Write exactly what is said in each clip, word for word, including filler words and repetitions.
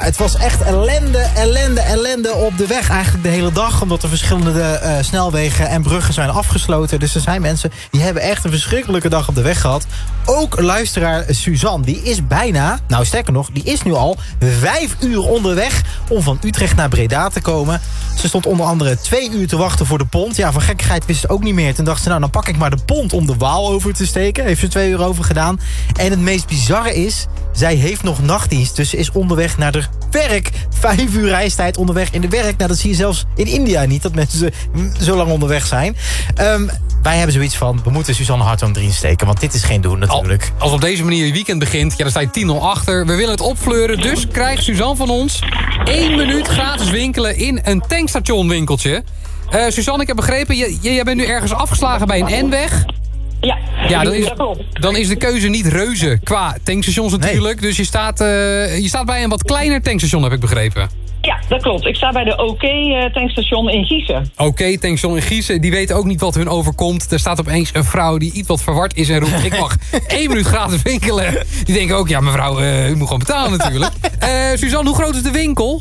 het was echt ellende, ellende, ellende op de weg eigenlijk de hele dag. Omdat er verschillende uh, snelwegen en bruggen zijn afgesloten. Dus er zijn mensen die hebben echt een verschrikkelijke dag op de weg gehad. Ook luisteraar Suzanne, die is bijna, nou sterker nog, die is nu al vijf uur onderweg om van Utrecht naar Breda te komen. Ze stond onder andere twee uur te wachten voor de pont. Ja, van gekkigheid wist ze ook niet meer. Toen dacht ze, nou dan pak ik maar de pont om de Waal over te steken. Heeft ze twee uur over gedaan. En het meest bizarre is, zij heeft nog nachtdienst. Dus ze is onderweg naar haar werk. Vijf uur reistijd onderweg in de werk. Nou, dat zie je zelfs in India niet, dat mensen zo lang onderweg zijn. Um, wij hebben zoiets van, we moeten Suzanne Hartong erin steken. Want dit is geen doen natuurlijk. Als op deze manier je weekend begint, ja, dan sta je tien nul achter. We willen het opfleuren, dus krijgt Suzanne van ons één minuut gratis winkelen in een tankstationwinkeltje. Uh, Suzanne, ik heb begrepen, jij, jij bent nu ergens afgeslagen bij een N-weg. Ja, ja dan, is, dan is de keuze niet reuze qua tankstations natuurlijk. Nee. Dus je staat, uh, je staat bij een wat kleiner tankstation, heb ik begrepen. Ja, dat klopt. Ik sta bij de OK uh, tankstation in Giezen. OK tankstation in Giezen. Die weten ook niet wat hun overkomt. Er staat opeens een vrouw die iets wat verward is en roept, ik mag één minuut gratis winkelen. Die denken ook, ja mevrouw, uh, u moet gewoon betalen natuurlijk. Uh, Suzanne, hoe groot is de winkel?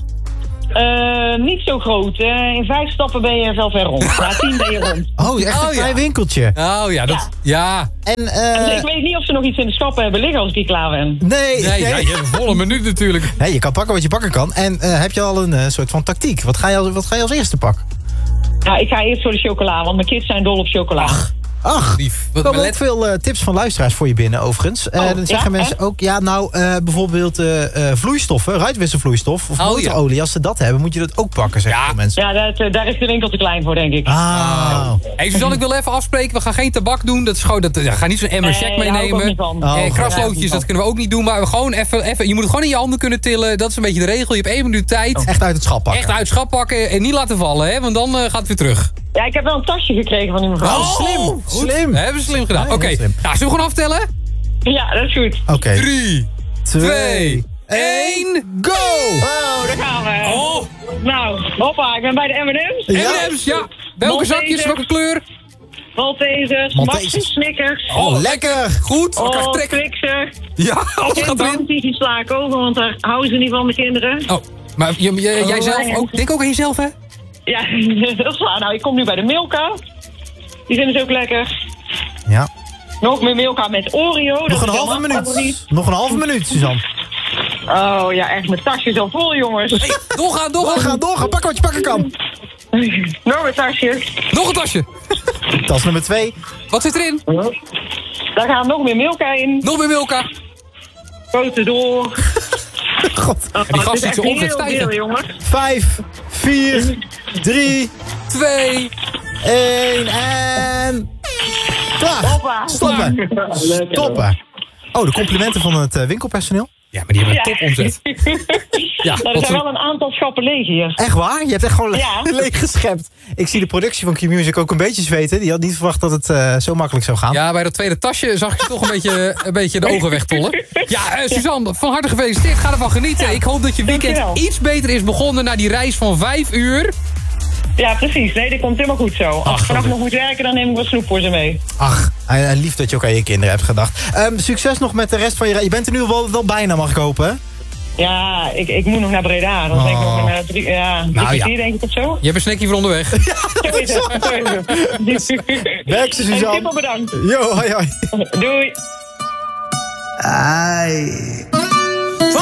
Uh, niet zo groot. Uh, in vijf stappen ben je wel ver rond. Na tien ben je rond. Oh, echt een oh, klein ja. winkeltje. Oh ja, dat, ja. ja. En, uh... dus ik weet niet of ze nog iets in de schappen hebben liggen als ik die klaar ben. Nee. Nee, ja, je hebt een volle minuut natuurlijk. Nee, je kan pakken wat je pakken kan. En uh, heb je al een uh, soort van tactiek? Wat ga, je als, wat ga je als eerste pakken? Nou, ik ga eerst voor de chocola, want mijn kids zijn dol op chocola. Ach. Ach, lief. er komen ook veel uh, tips van luisteraars voor je binnen overigens. Uh, oh, dan zeggen ja, mensen hè? ook, ja nou, uh, bijvoorbeeld uh, uh, vloeistoffen, ruitwisselvloeistof of oh, motorolie. Ja. Als ze dat hebben, moet je dat ook pakken, zeggen ja. veel mensen. Ja, dat, uh, daar is de winkel te klein voor, denk ik. Ah. Oh. Hey, Suzanne, ik wil even afspreken. We gaan geen tabak doen. Dat is gewoon, dat, ja, ga niet zo'n emmer nee, check meenemen. Oh, eh, kraslootjes, dat kunnen we ook niet doen. Maar we gewoon even, even, je moet het gewoon in je handen kunnen tillen. Dat is een beetje de regel. Je hebt één minuut tijd. Oh. Echt uit het schap pakken. Echt uit het schap pakken en niet laten vallen, hè? Want dan uh, gaat het weer terug. Ja, ik heb wel een tasje gekregen van die mevrouw. Oh, slim. Goed. Slim. Hebben ze slim gedaan. Ja, Oké, okay. Nou, zullen we gewoon aftellen? Ja, dat is goed. Oké. Okay. Drie, twee, één, go! Oh, daar gaan we. Oh. Nou, hoppa, ik ben bij de M en M's. Ja. M en M's, ja. Welke zakjes, welke kleur? Maltesers, Maxi Snickers. Oh, lekker. Goed. Oh, Twixer. Ja, alles gaat erin. Die sla ik over, want daar houden ze niet van, de kinderen. Oh, maar j- j- jij zelf ook? Denk ook aan jezelf, hè? Ja, dat is waar. Nou, ik kom nu bij de Milka. Die vinden ze ook lekker. Ja. Nog meer Milka met Oreo. Nog een halve minuut. Nog een halve minuut, Suzanne. Oh ja, echt. Mijn tasje is al vol, jongens. Hey, doorgaan, doorgaan. Doorgaan, doorgaan. Pak wat je pakken kan. Nog een tasje. Nog een tasje. Tas nummer twee. Wat zit erin? Daar gaan nog meer Milka in. Nog meer Milka. Grote door. God. Oh, die gast het is ziet zo echt omzet heel stijgen. veel, jongens. Vijf, vier, drie, Twee. één en... Klaar. Hoppa. Stoppen. Stoppen. Oh, de complimenten van het uh, winkelpersoneel. Ja, maar die hebben een Ja. topomzet. Ja, Nou, er wat zijn ze- wel een aantal schappen leeg hier. Echt waar? Je hebt echt gewoon le- Ja. leeg geschept. Ik zie de productie van Q-Music ook een beetje zweten. Die had niet verwacht dat het uh, zo makkelijk zou gaan. Ja, bij dat tweede tasje zag ik je toch een beetje, een beetje de ogen wegtollen. Ja, uh, Suzanne, van harte gefeliciteerd. Ga ervan genieten. Ik hoop dat je weekend Dankjewel. iets beter is begonnen na die reis van vijf uur. Ja, precies. Nee, dit komt helemaal goed zo. Als ik vannacht gelukkig. nog moet werken, dan neem ik wat snoep voor ze mee. Ach, en, en lief dat je ook aan je kinderen hebt gedacht. Um, succes nog met de rest van je reis. Je bent er nu wel, wel bijna, mag ik hopen, hè? Ja, ik, ik moet nog naar Breda. Dan Oh. denk ik nog naar drie, ja, drie Nou, kwartier, ja. denk ik of zo. Je hebt een snackje voor onderweg. Zo is het. Zo is het. Werk ze, Suzanne. Hey, super bedankt. Yo, hoi hoi. Doei. Ai.